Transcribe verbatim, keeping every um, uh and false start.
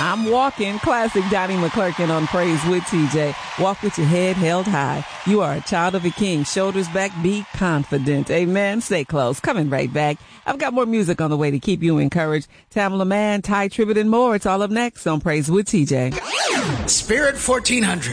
I'm walking. Classic Donnie McClurkin on Praise with T J. Walk with your head held high. You are a child of a king. Shoulders back. Be confident. Amen. Stay close. Coming right back. I've got more music on the way to keep you encouraged. Tamala Mann, Ty Tribbett, and more. It's all up next on Praise with T J. Spirit fourteen hundred.